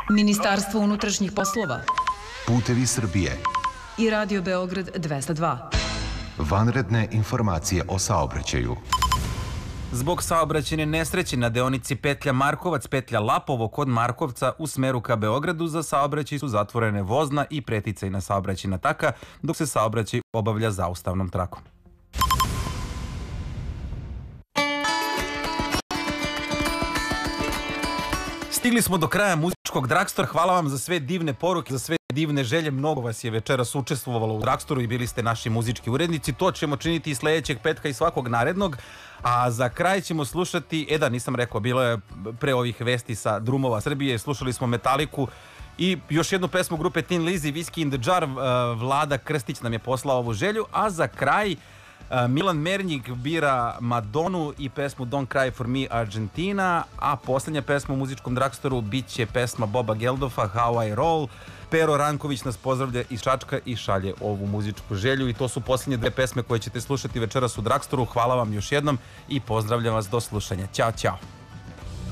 Ministarstvo unutrašnjih poslova, Putevi Srbije i Radio Beograd 202. Vanredne informacije o saobraćaju. Zbog saobraćajne nesreće na deonici petlja Markovac, petlja Lapovo kod Markovca u smeru ka Beogradu za saobraćaj su zatvorene vozna i preticajna saobraćajna traka, dok se saobraćaj obavlja zaustavnom trakom. Stigli smo do kraja muzičkog Dragstora. Hvala vam za sve divne poruke, za sve divne želje. Mnogo vas je večeras učestvovalo u Dragstoru i bili ste naši muzički urednici. To ćemo činiti i sledećeg petka i svakog narednog. A za kraj ćemo slušati, nisam rekao, bilo je pre ovih vesti sa drumova Srbije, slušali smo Metaliku i još jednu pesmu grupe Tin Lizzy, Whiskey in the Jar. Vlada Krstić nam je poslao ovu želju. A za kraj Milan Mernjik bira Madonu i pesmu Don't Cry for Me Argentina, a poslednja pesma u muzičkom Dragstoru bit će pesma Boba Geldofa How I Roll. Pero Ranković nas pozdravlja iz Čačka i šalje ovu muzičku želju i to su poslednje dve pesme koje ćete slušati večeras u Dragstoru. Hvala vam još jednom i pozdravljam vas do slušanja. Ćao, ćao.